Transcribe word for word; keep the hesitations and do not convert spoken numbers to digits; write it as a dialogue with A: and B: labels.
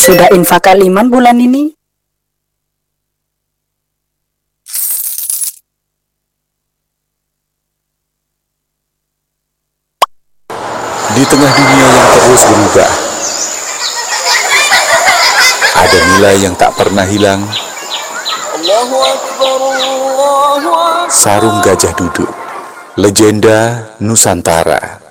A: Sudah infak aliman bulan ini?
B: Di tengah dunia yang terus berubah, ada nilai yang tak pernah hilang. Sarung Gajah Duduk, legenda Nusantara.